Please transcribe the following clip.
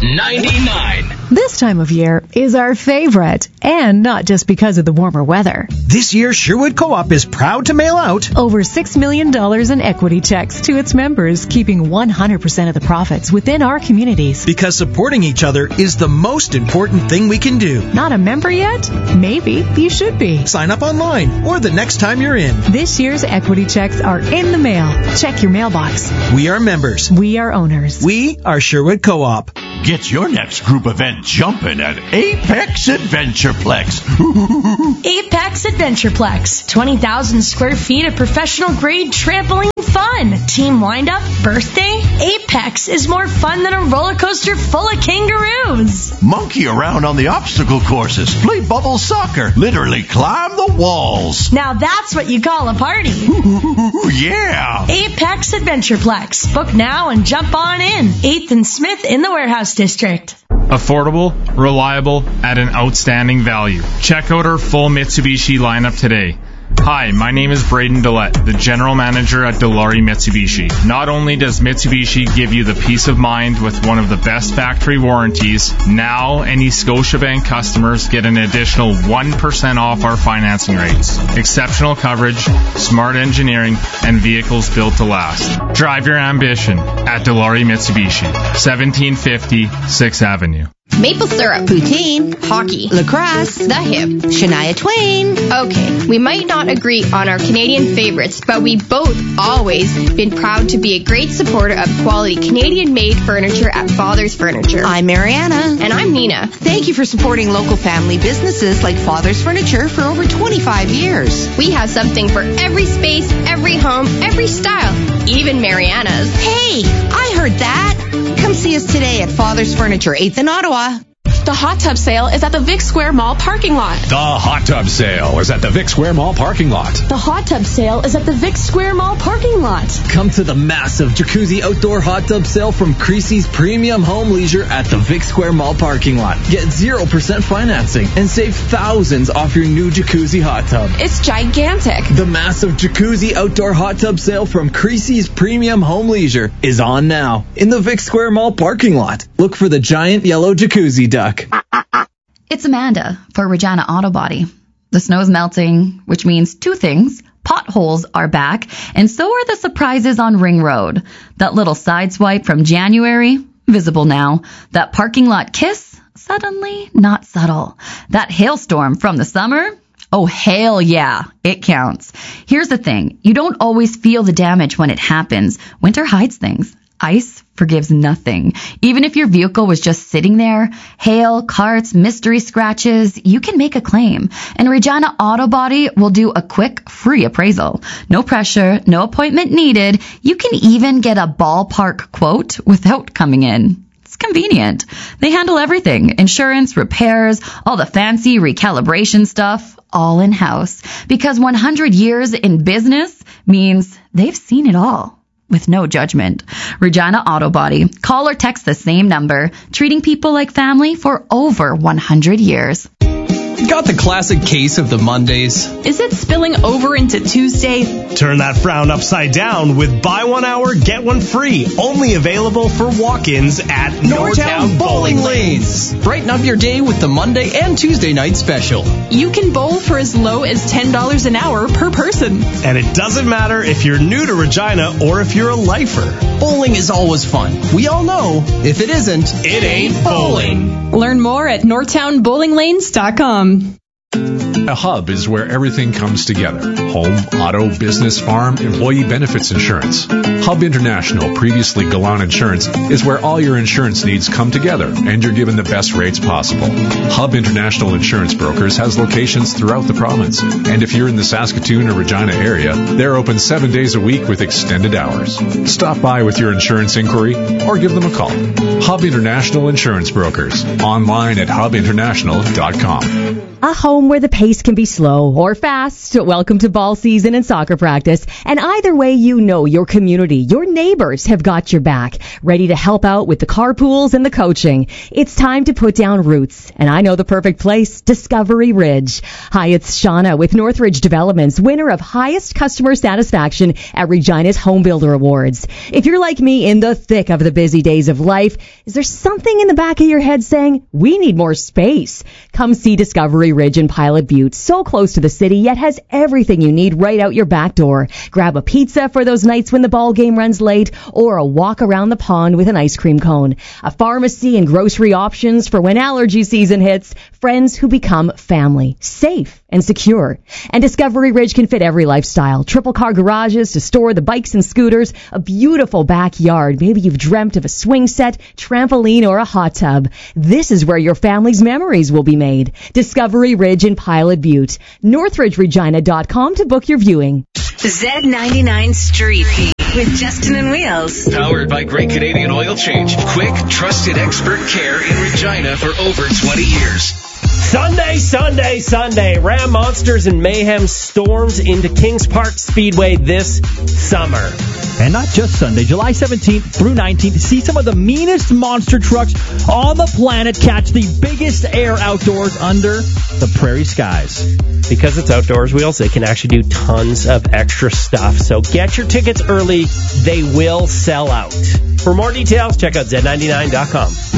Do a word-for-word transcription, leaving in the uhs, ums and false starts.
ninety-nine. This time of year is our favorite, and not just because of the warmer weather. This year, Sherwood Co-op is proud to mail out over six million dollars in equity checks to its members, keeping one hundred percent of the profits within our communities. Because supporting each other is the most important thing we can do. Not a member yet? Maybe you should be. Sign up online or the next time you're in. This year's equity checks are in the mail. Check your mailbox. We are members. We are owners. We are Sherwood Co-op. Get your next group event jumping at Apex Adventureplex. Apex Adventureplex. twenty thousand square feet of professional grade trampoline fun. Team wind-up, birthday. Apex is more fun than a roller coaster full of kangaroos. Monkey around on the obstacle courses. Play bubble soccer. Literally climb the walls. Now that's what you call a party. Ooh, yeah. Apex Adventureplex. Book now and jump on in. eighth and Smith in the Warehouse District. Affordable, reliable, at an outstanding value. Check out our full Mitsubishi lineup today. Hi, my name is Braden Dillette, the General Manager at Dilawri Mitsubishi. Not only does Mitsubishi give you the peace of mind with one of the best factory warranties, now any Scotiabank customers get an additional one percent off our financing rates. Exceptional coverage, smart engineering, and vehicles built to last. Drive your ambition at Dilawri Mitsubishi, seventeen fifty sixth Avenue. Maple syrup, poutine, hockey, lacrosse, the hip, Shania Twain. Okay, we might not agree on our Canadian favorites, but we've both always been proud to be a great supporter of quality Canadian-made furniture at Father's Furniture. I'm Mariana. And I'm Nina. Thank you for supporting local family businesses like Father's Furniture for over twenty-five years. We have something for every space, every home, every style, even Mariana's. Hey, I heard that. Come see us today at Father's Furniture, eighth and Ottawa. The hot tub sale is at the Vic Square Mall parking lot. The hot tub sale is at the Vic Square Mall parking lot. The hot tub sale is at the Vic Square Mall parking lot. Come to the massive jacuzzi outdoor hot tub sale from Creasy's Premium Home Leisure at the Vic Square Mall parking lot. Get zero percent financing and save thousands off your new jacuzzi hot tub. It's gigantic. The massive jacuzzi outdoor hot tub sale from Creasy's Premium Home Leisure is on now in the Vic Square Mall parking lot. Look for the giant yellow jacuzzi duck. It's Amanda for Regina Auto Body. The snow's melting, which means two things. Potholes are back, and so are the surprises on Ring Road. That little side swipe from January, visible now. That parking lot kiss, suddenly not subtle. That hailstorm from the summer, oh, hell yeah, it counts. Here's the thing. You don't always feel the damage when it happens. Winter hides things. Ice forgives nothing. Even if your vehicle was just sitting there, hail, carts, mystery scratches, you can make a claim. And Regina Auto Body will do a quick, free appraisal. No pressure, no appointment needed. You can even get a ballpark quote without coming in. It's convenient. They handle everything. Insurance, repairs, all the fancy recalibration stuff, all in-house. Because one hundred years in business means they've seen it all. With no judgment. Regina Auto Body. Call or text the same number. Treating people like family for over one hundred years. Got the classic case of the Mondays? Is it spilling over into Tuesday? Turn that frown upside down with buy one hour, get one free. Only available for walk-ins at Nortown Bowling Lanes. Brighten up your day with the Monday and Tuesday night special. You can bowl for as low as ten dollars an hour per person. And it doesn't matter if you're new to Regina or if you're a lifer. Bowling is always fun. We all know, if it isn't, it ain't bowling. Learn more at nortown bowling lanes dot com. A hub is where everything comes together. Home, auto, business, farm, employee benefits insurance. Hub International, previously Galan Insurance, is where all your insurance needs come together and you're given the best rates possible. Hub International Insurance Brokers has locations throughout the province. And if you're in the Saskatoon or Regina area, they're open seven days a week with extended hours. Stop by with your insurance inquiry or give them a call. Hub International Insurance Brokers. Online at hub international dot com. A home where the pace can be slow or fast. Welcome to ball season and soccer practice. And either way, you know your community, your neighbors have got your back, ready to help out with the carpools and the coaching. It's time to put down roots. And I know the perfect place, Discovery Ridge. Hi, it's Shauna with Northridge Developments, winner of highest customer satisfaction at Regina's Home Builder Awards. If you're like me in the thick of the busy days of life, is there something in the back of your head saying, we need more space? Come see Discovery Ridge in Pilot Butte, so close to the city, yet has everything you need right out your back door. Grab a pizza for those nights when the ball game runs late, or a walk around the pond with an ice cream cone. A pharmacy and grocery options for when allergy season hits. Friends who become family, safe and secure. And Discovery Ridge can fit every lifestyle. Triple car garages to store the bikes and scooters, a beautiful backyard. Maybe you've dreamt of a swing set, trampoline, or a hot tub. This is where your family's memories will be made. Discovery Ridge in Pilot Butte. Northridge Regina dot com to book your viewing. Z ninety-nine Street Heat with Justin and Wheels. Powered by Great Canadian Oil Change. Quick, trusted expert care in Regina for over twenty years. Sunday, Sunday, Sunday. Ram Monsters and Mayhem storms into Kings Park Speedway this summer. And not just Sunday, July seventeenth through nineteenth, see some of the meanest monster trucks on the planet catch the biggest air outdoors under the prairie skies. Because it's outdoors wheels, they can actually do tons of extra stuff. So get your tickets early. They will sell out. For more details, check out Z ninety-nine dot com.